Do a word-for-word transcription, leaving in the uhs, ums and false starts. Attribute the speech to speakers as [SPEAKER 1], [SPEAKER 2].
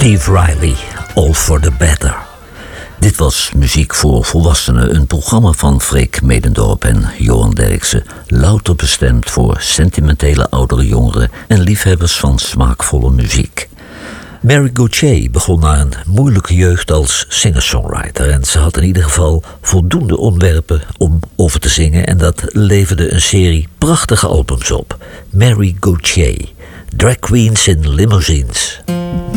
[SPEAKER 1] Steve Riley, All for the Better. Dit was Muziek voor Volwassenen, een programma van Freek Medendorp en Johan Derksen. Louter bestemd voor sentimentele oudere jongeren en liefhebbers van smaakvolle muziek. Mary Gauthier begon na een moeilijke jeugd als singer-songwriter. En ze had in ieder geval voldoende onderwerpen om over te zingen. En dat leverde een serie prachtige albums op. Mary Gauthier, Drag Queens in Limousines.